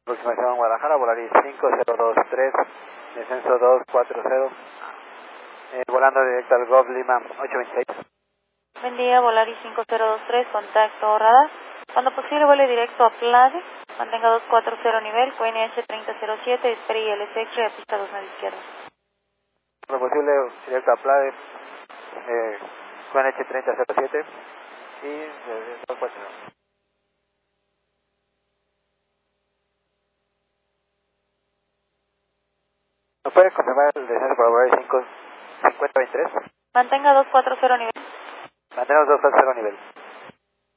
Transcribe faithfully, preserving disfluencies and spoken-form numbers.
Aproximación Guadalajara, Volaris cinco cero dos tres, descenso dos cuatro cero, eh, volando directo al Golf Lima ocho veintiséis. Buen día, Volaris cinco cero dos tres, contacto radar. Cuando posible, vuele directo a Plade, mantenga dos cuatro cero nivel, Q N H treinta cero siete, espere I L S X-ray a pista dos medio izquierda. Cuando posible, directo a Plade, eh, Q N H treinta cero siete y eh, dos cuatro cero. ¿No puede confirmar el descenso para Volaris cinco cincuenta veintitrés? Mantenga dos cuatro cero nivel. Mantenemos dos cuatro cero nivel.